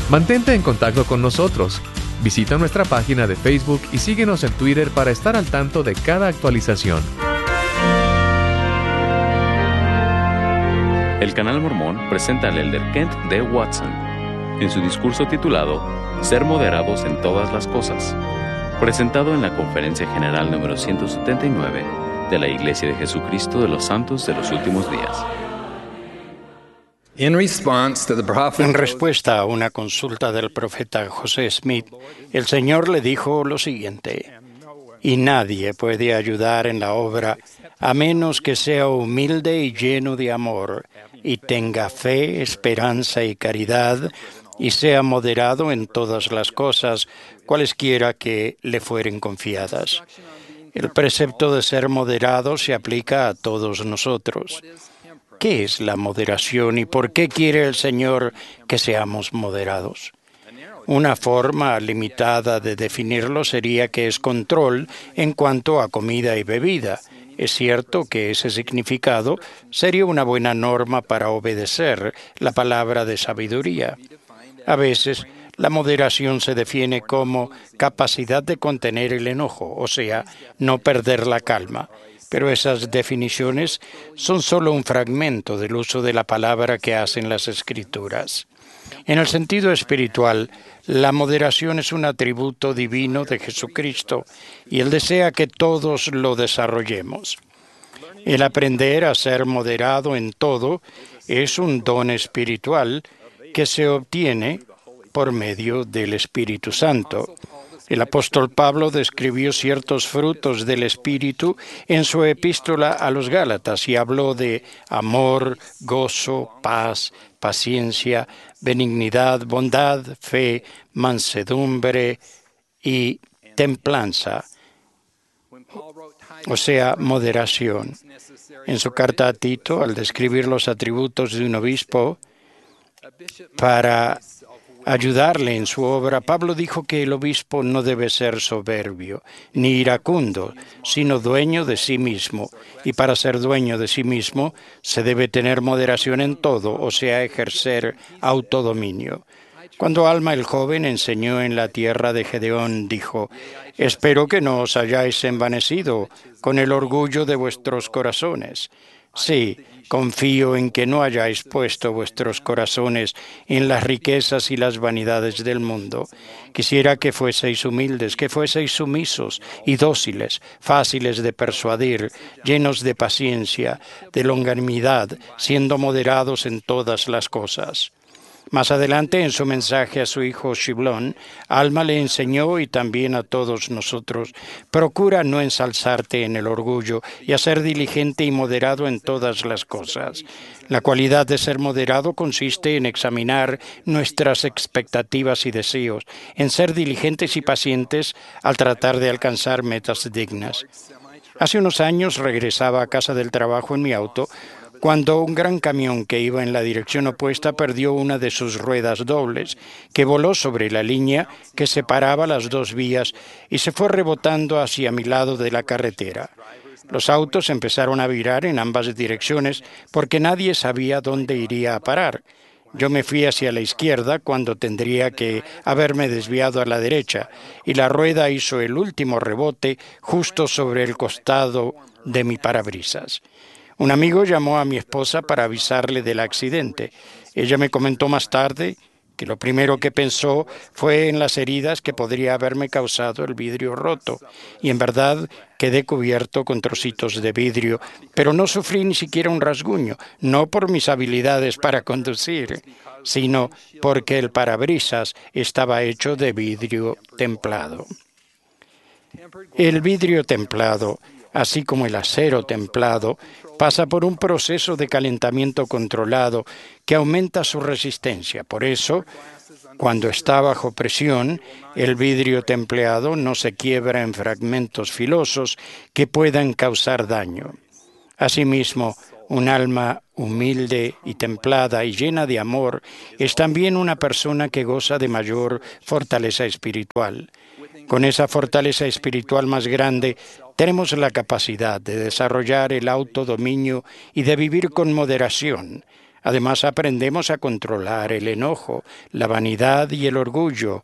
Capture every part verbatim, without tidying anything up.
Mantente en contacto con nosotros. Visita nuestra página de Facebook y síguenos en Twitter para estar al tanto de cada actualización. El Canal Mormón presenta al elder Kent D. Watson en su discurso titulado Ser moderados en todas las cosas, presentado en la Conferencia General número ciento setenta y nueve de la Iglesia de Jesucristo de los Santos de los Últimos Días. En respuesta a una consulta del profeta José Smith, el Señor le dijo lo siguiente: y nadie puede ayudar en la obra a menos que sea humilde y lleno de amor, y tenga fe, esperanza y caridad, y sea moderado en todas las cosas, cualesquiera que le fueren confiadas. El precepto de ser moderado se aplica a todos nosotros. ¿Qué es la moderación y por qué quiere el Señor que seamos moderados? Una forma limitada de definirlo sería que es control en cuanto a comida y bebida. Es cierto que ese significado sería una buena norma para obedecer la palabra de sabiduría. A veces, la moderación se define como capacidad de contener el enojo, o sea, no perder la calma. Pero esas definiciones son solo un fragmento del uso de la palabra que hacen las Escrituras. En el sentido espiritual, la moderación es un atributo divino de Jesucristo y Él desea que todos lo desarrollemos. El aprender a ser moderado en todo es un don espiritual que se obtiene por medio del Espíritu Santo. El apóstol Pablo describió ciertos frutos del Espíritu en su epístola a los Gálatas y habló de amor, gozo, paz, paciencia, benignidad, bondad, fe, mansedumbre y templanza, o sea, moderación. En su carta a Tito, al describir los atributos de un obispo para ayudarle en su obra, Pablo dijo que el obispo no debe ser soberbio ni iracundo, sino dueño de sí mismo. Y para ser dueño de sí mismo se debe tener moderación en todo, o sea, ejercer autodominio. Cuando Alma el joven enseñó en la tierra de Gedeón, dijo: «Espero que no os hayáis envanecido con el orgullo de vuestros corazones». Sí, confío en que no hayáis puesto vuestros corazones en las riquezas y las vanidades del mundo. Quisiera que fueseis humildes, que fueseis sumisos y dóciles, fáciles de persuadir, llenos de paciencia, de longanimidad, siendo moderados en todas las cosas. Más adelante, en su mensaje a su hijo Shiblón, Alma le enseñó, y también a todos nosotros: procura no ensalzarte en el orgullo y a ser diligente y moderado en todas las cosas. La cualidad de ser moderado consiste en examinar nuestras expectativas y deseos, en ser diligentes y pacientes al tratar de alcanzar metas dignas. Hace unos años regresaba a casa del trabajo en mi auto, cuando un gran camión que iba en la dirección opuesta perdió una de sus ruedas dobles, que voló sobre la línea que separaba las dos vías y se fue rebotando hacia mi lado de la carretera. Los autos empezaron a virar en ambas direcciones porque nadie sabía dónde iría a parar. Yo me fui hacia la izquierda cuando tendría que haberme desviado a la derecha, y la rueda hizo el último rebote justo sobre el costado de mi parabrisas. Un amigo llamó a mi esposa para avisarle del accidente. Ella me comentó más tarde que lo primero que pensó fue en las heridas que podría haberme causado el vidrio roto. Y en verdad quedé cubierto con trocitos de vidrio, pero no sufrí ni siquiera un rasguño, no por mis habilidades para conducir, sino porque el parabrisas estaba hecho de vidrio templado. El vidrio templado, así como el acero templado, pasa por un proceso de calentamiento controlado que aumenta su resistencia. Por eso, cuando está bajo presión, el vidrio templado no se quiebra en fragmentos filosos que puedan causar daño. Asimismo, un alma humilde y templada y llena de amor es también una persona que goza de mayor fortaleza espiritual. Con esa fortaleza espiritual más grande, tenemos la capacidad de desarrollar el autodominio y de vivir con moderación. Además, aprendemos a controlar el enojo, la vanidad y el orgullo.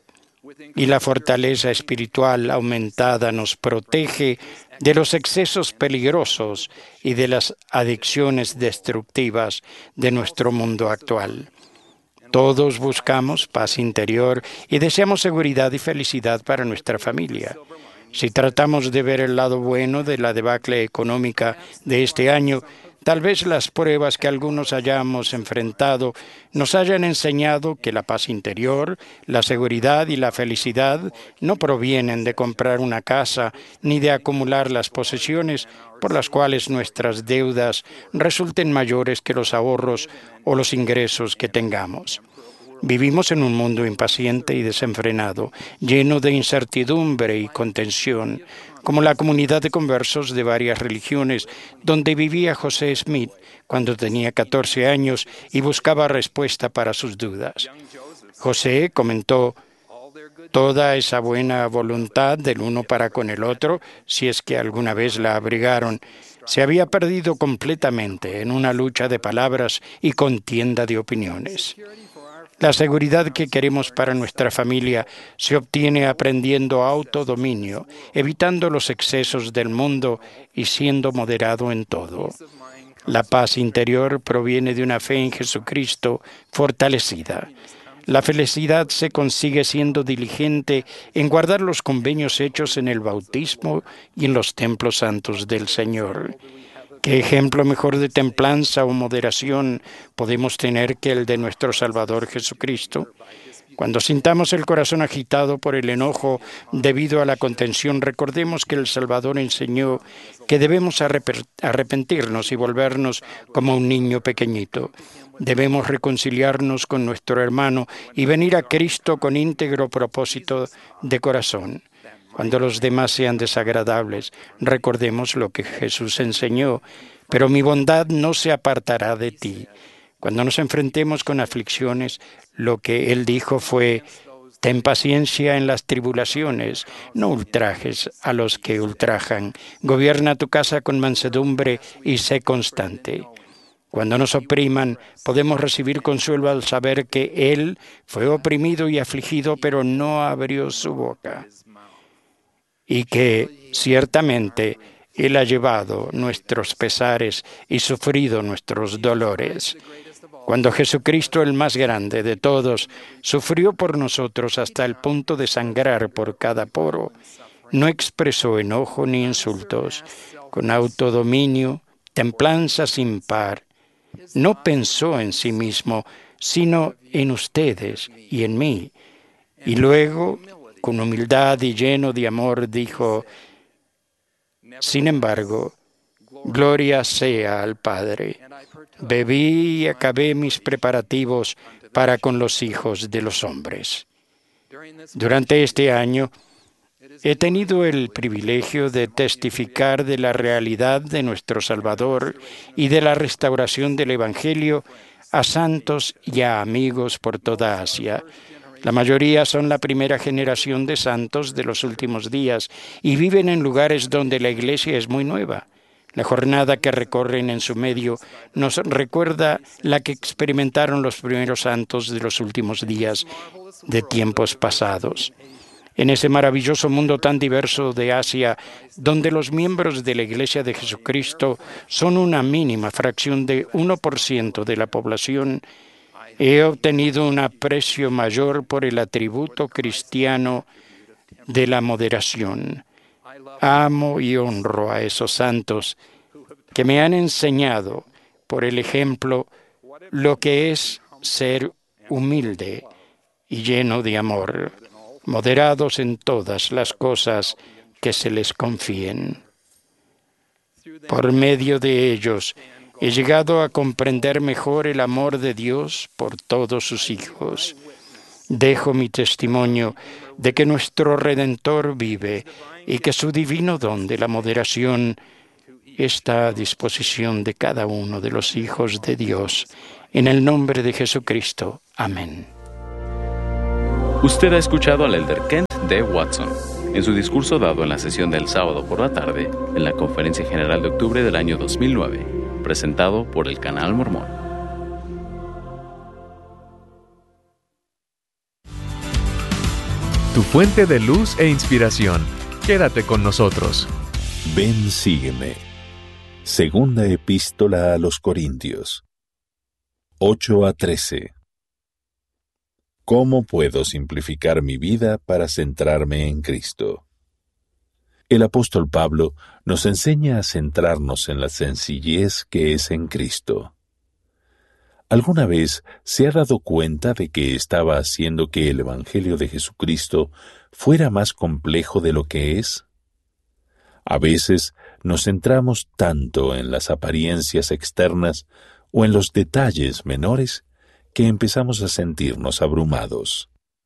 Y la fortaleza espiritual aumentada nos protege de los excesos peligrosos y de las adicciones destructivas de nuestro mundo actual. Todos buscamos paz interior y deseamos seguridad y felicidad para nuestra familia. Si tratamos de ver el lado bueno de la debacle económica de este año, tal vez las pruebas que algunos hayamos enfrentado nos hayan enseñado que la paz interior, la seguridad y la felicidad no provienen de comprar una casa ni de acumular las posesiones por las cuales nuestras deudas resulten mayores que los ahorros o los ingresos que tengamos. Vivimos en un mundo impaciente y desenfrenado, lleno de incertidumbre y contención, como la comunidad de conversos de varias religiones, donde vivía José Smith cuando tenía catorce años y buscaba respuesta para sus dudas. José comentó: toda esa buena voluntad del uno para con el otro, si es que alguna vez la abrigaron, se había perdido completamente en una lucha de palabras y contienda de opiniones. La seguridad que queremos para nuestra familia se obtiene aprendiendo autodominio, evitando los excesos del mundo y siendo moderado en todo. La paz interior proviene de una fe en Jesucristo fortalecida. La felicidad se consigue siendo diligente en guardar los convenios hechos en el bautismo y en los templos santos del Señor. ¿Qué ejemplo mejor de templanza o moderación podemos tener que el de nuestro Salvador Jesucristo? Cuando sintamos el corazón agitado por el enojo debido a la contención, recordemos que el Salvador enseñó que debemos arrepentirnos y volvernos como un niño pequeñito. Debemos reconciliarnos con nuestro hermano y venir a Cristo con íntegro propósito de corazón. Cuando los demás sean desagradables, recordemos lo que Jesús enseñó: pero mi bondad no se apartará de ti. Cuando nos enfrentemos con aflicciones, lo que Él dijo fue: ten paciencia en las tribulaciones, no ultrajes a los que ultrajan. Gobierna tu casa con mansedumbre y sé constante. Cuando nos opriman, podemos recibir consuelo al saber que Él fue oprimido y afligido, pero no abrió su boca. Y que, ciertamente, Él ha llevado nuestros pesares y sufrido nuestros dolores. Cuando Jesucristo, el más grande de todos, sufrió por nosotros hasta el punto de sangrar por cada poro, no expresó enojo ni insultos. Con autodominio, templanza sin par, no pensó en sí mismo, sino en ustedes y en mí. Y luego, con humildad y lleno de amor, dijo: sin embargo, gloria sea al Padre. Bebí y acabé mis preparativos para con los hijos de los hombres. Durante este año, he tenido el privilegio de testificar de la realidad de nuestro Salvador y de la restauración del Evangelio a santos y a amigos por toda Asia. La mayoría son la primera generación de santos de los últimos días y viven en lugares donde la Iglesia es muy nueva. La jornada que recorren en su medio nos recuerda la que experimentaron los primeros santos de los últimos días de tiempos pasados. En ese maravilloso mundo tan diverso de Asia, donde los miembros de la Iglesia de Jesucristo son una mínima fracción de uno por ciento de la población, he obtenido un aprecio mayor por el atributo cristiano de la moderación. Amo y honro a esos santos que me han enseñado, por el ejemplo, lo que es ser humilde y lleno de amor, moderados en todas las cosas que se les confíen. Por medio de ellos, he llegado a comprender mejor el amor de Dios por todos sus hijos. Dejo mi testimonio de que nuestro Redentor vive y que su divino don de la moderación está a disposición de cada uno de los hijos de Dios. En el nombre de Jesucristo. Amén. Usted ha escuchado al elder Kent D. Watson en su discurso dado en la sesión del sábado por la tarde en la Conferencia General de Octubre del año dos mil nueve, presentado por el Canal Mormón. tu fuente de luz e inspiración. Quédate con nosotros. Ven, sígueme. Segunda Epístola a los Corintios, ocho a trece. ¿Cómo puedo simplificar mi vida para centrarme en Cristo? El apóstol Pablo nos enseña a centrarnos en la sencillez que es en Cristo. ¿Alguna vez se ha dado cuenta de que estaba haciendo que el Evangelio de Jesucristo fuera más complejo de lo que es? A veces nos centramos tanto en las apariencias externas o en los detalles menores que empezamos a sentirnos abrumados.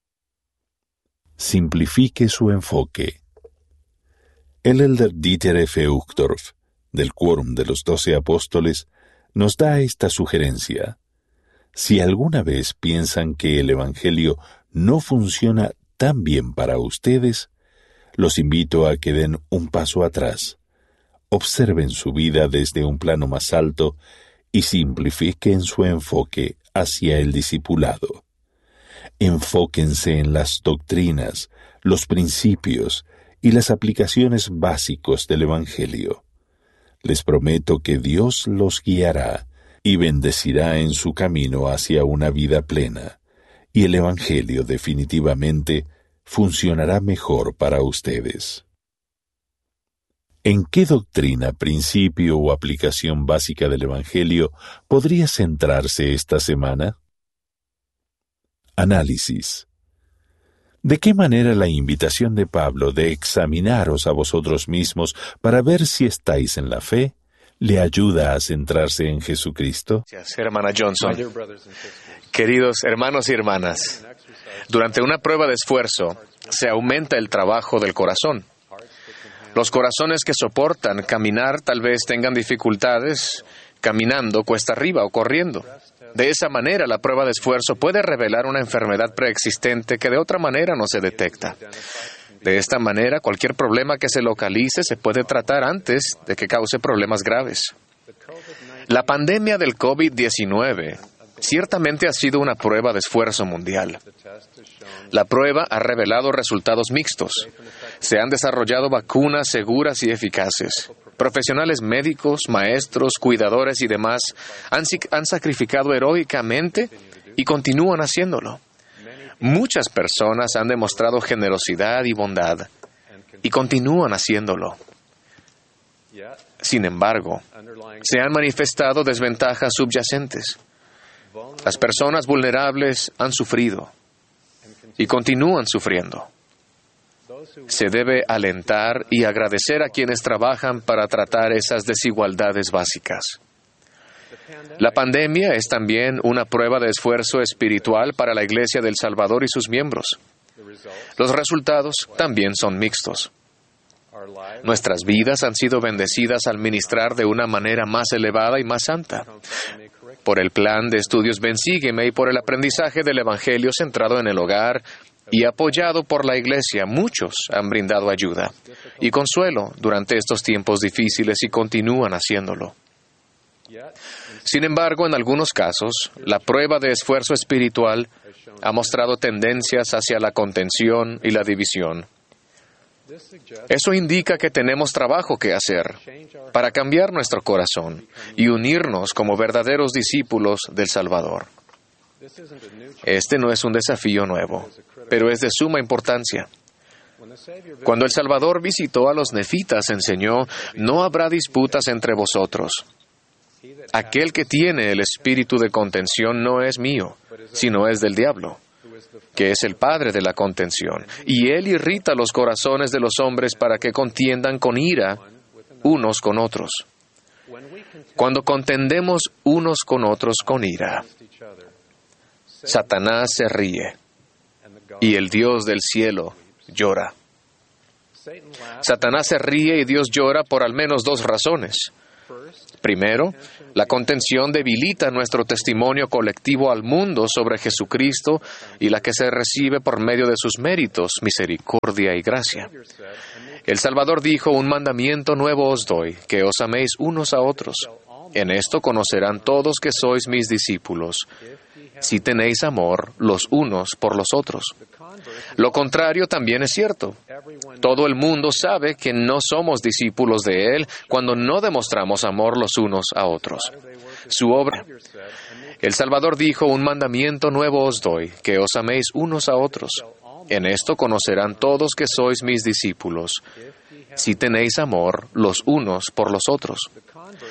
Simplifique su enfoque. El elder Dieter F. Uchtdorf, del Quórum de los Doce Apóstoles, nos da esta sugerencia. Si alguna vez piensan que el Evangelio no funciona tan bien para ustedes, los invito a que den un paso atrás, observen su vida desde un plano más alto y simplifiquen su enfoque hacia el discipulado. Enfóquense en las doctrinas, los principios y las aplicaciones básicos del Evangelio. Les prometo que Dios los guiará y bendecirá en su camino hacia una vida plena, y el Evangelio definitivamente funcionará mejor para ustedes. ¿En qué doctrina, principio o aplicación básica del Evangelio podría centrarse esta semana? Análisis. ¿De qué manera la invitación de Pablo de examinaros a vosotros mismos para ver si estáis en la fe le ayuda a centrarse en Jesucristo? Gracias, hermana Johnson. Queridos hermanos y hermanas, durante una prueba de esfuerzo se aumenta el trabajo del corazón. Los corazones que soportan caminar tal vez tengan dificultades caminando cuesta arriba o corriendo. De esa manera, la prueba de esfuerzo puede revelar una enfermedad preexistente que de otra manera no se detecta. De esta manera, cualquier problema que se localice se puede tratar antes de que cause problemas graves. La pandemia del COVID diecinueve ciertamente ha sido una prueba de esfuerzo mundial. La prueba ha revelado resultados mixtos. Se han desarrollado vacunas seguras y eficaces. Profesionales médicos, maestros, cuidadores y demás han, han sacrificado heroicamente y continúan haciéndolo. Muchas personas han demostrado generosidad y bondad y continúan haciéndolo. Sin embargo, se han manifestado desventajas subyacentes. Las personas vulnerables han sufrido y continúan sufriendo. Se debe alentar y agradecer a quienes trabajan para tratar esas desigualdades básicas. La pandemia es también una prueba de esfuerzo espiritual para la Iglesia del Salvador y sus miembros. Los resultados también son mixtos. Nuestras vidas han sido bendecidas al ministrar de una manera más elevada y más santa. Por el plan de estudios Ven, sígueme y por el aprendizaje del Evangelio centrado en el hogar y apoyado por la Iglesia, muchos han brindado ayuda y consuelo durante estos tiempos difíciles y continúan haciéndolo. Sin embargo, en algunos casos, la prueba de esfuerzo espiritual ha mostrado tendencias hacia la contención y la división. Eso indica que tenemos trabajo que hacer para cambiar nuestro corazón y unirnos como verdaderos discípulos del Salvador. Este no es un desafío nuevo, pero es de suma importancia. Cuando el Salvador visitó a los nefitas, enseñó: no habrá disputas entre vosotros. Aquel que tiene el espíritu de contención no es mío, sino es del diablo, que es el padre de la contención, y él irrita los corazones de los hombres para que contiendan con ira unos con otros. Cuando contendemos unos con otros con ira, Satanás se ríe y el Dios del cielo llora. Satanás se ríe y Dios llora por al menos dos razones. Primero, la contención debilita nuestro testimonio colectivo al mundo sobre Jesucristo y la que se recibe por medio de sus méritos, misericordia y gracia. El Salvador dijo: un mandamiento nuevo os doy, que os améis unos a otros. En esto conocerán todos que sois mis discípulos, si tenéis amor los unos por los otros. Lo contrario también es cierto. Todo el mundo sabe que no somos discípulos de Él cuando no demostramos amor los unos a otros. Su obra. El Salvador dijo, un mandamiento nuevo os doy, que os améis unos a otros. En esto conocerán todos que sois mis discípulos, si tenéis amor los unos por los otros.